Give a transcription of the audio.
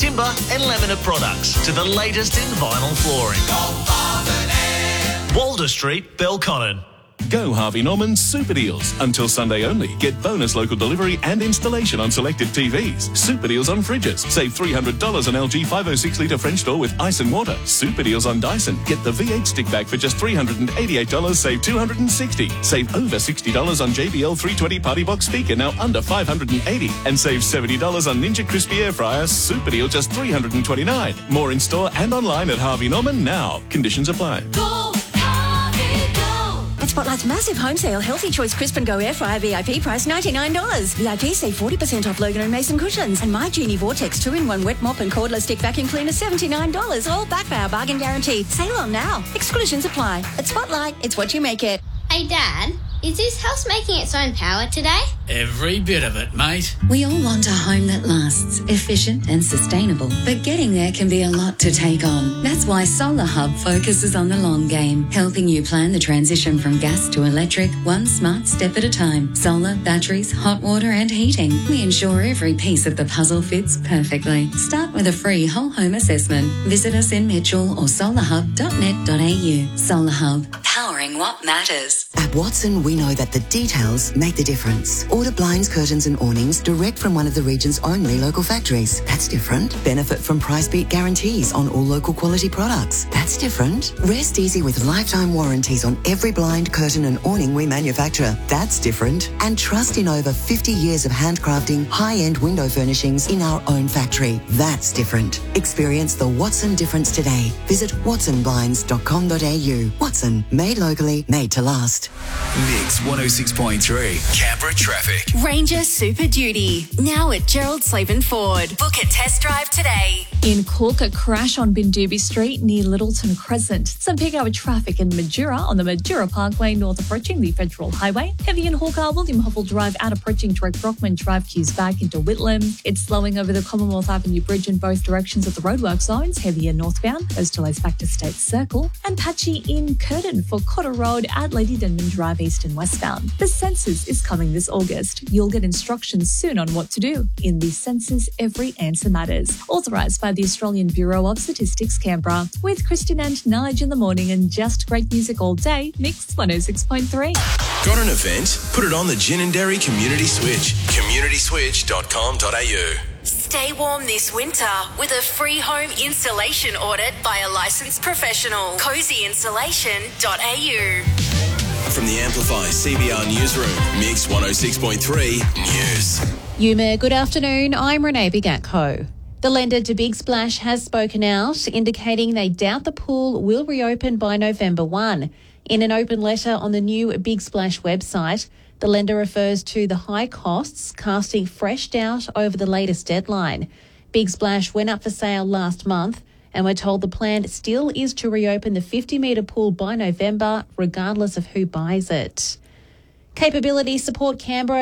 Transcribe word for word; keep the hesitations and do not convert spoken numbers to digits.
timber and laminate products to the latest in vinyl flooring. Walder Street, Belconnen. Go Harvey Norman Super Deals. Until Sunday only. Get bonus local delivery and installation on selected T Vs. Super Deals on fridges. Save three hundred dollars on L G five oh six litre French door with ice and water. Super Deals on Dyson. Get the V eight stick back for just three hundred eighty-eight dollars. Save two hundred sixty dollars. Save over sixty dollars on J B L three twenty Party Box speaker, now under five hundred eighty dollars. And save seventy dollars on Ninja Crispy Air Fryer. Super Deal just three hundred twenty-nine dollars. More in store and online at Harvey Norman now. Conditions apply. Go! At Spotlight's massive home sale, Healthy Choice Crisp and Go Air Fryer V I P price ninety-nine dollars. V I P save forty percent off Logan and Mason cushions. And My Genie Vortex two in one wet mop and cordless stick vacuum cleaner seventy-nine dollars. All back by our bargain guarantee. Sale on now. Exclusions apply. At Spotlight, it's what you make it. Hey Dad, is this house making its own power today? Every bit of it, mate. We all want a home that lasts, efficient and sustainable, but getting there can be a lot to take on. That's why Solar Hub focuses on the long game, helping you plan the transition from gas to electric, one smart step at a time. Solar, batteries, hot water and heating. We ensure every piece of the puzzle fits perfectly. Start with a free whole home assessment. Visit us in Mitchell or solar hub dot net dot a u. Solar Hub, powering what matters. At Watson, we know that the details make the difference. Order blinds, curtains and awnings direct from one of the region's only local factories. That's different. Benefit from price beat guarantees on all local quality products. That's different. Rest easy with lifetime warranties on every blind, curtain and awning we manufacture. That's different. And trust in over fifty years of handcrafting high-end window furnishings in our own factory. That's different. Experience the Watson difference today. Visit watson blinds dot com dot a u. Watson, made locally, made to last. Mix one oh six point three, Canberra traffic. Ranger Super Duty, now at Gerald Slaven Ford. Book a test drive today. In Cork, a crash on Bindooby Street near Littleton Crescent. Some peak hour traffic in Majura on the Majura Parkway north approaching the Federal Highway. Heavy in Hawker, William Hovel Drive out approaching direct Brockman Drive queues back into Whitlam. It's slowing over the Commonwealth Avenue Bridge in both directions of the roadwork zones. Heavy in northbound, those delays back to State Circle. And patchy in Curtin for Cotter Road at Lady Denman Drive east and westbound. The census is coming this August. You'll get instructions soon on what to do. In the census, every answer matters. Authorised by the Australian Bureau of Statistics, Canberra. With Christian and Nige in the morning and just great music all day. Mix one oh six point three. Got an event? Put it on the Gin and Dairy Community Switch. community switch dot com dot a u. Stay warm this winter with a free home installation audit by a licensed professional. cozy insulation dot a u. From the Amplify C B R Newsroom, Mix one oh six point three News. Yuma, good afternoon. I'm Renee Bigatko. The lender to Big Splash has spoken out, indicating they doubt the pool will reopen by November first. In an open letter on the new Big Splash website, the lender refers to the high costs, casting fresh doubt over the latest deadline. Big Splash went up for sale last month, and we're told the plan still is to reopen the fifty metre pool by November, regardless of who buys it. Capability Support Canberra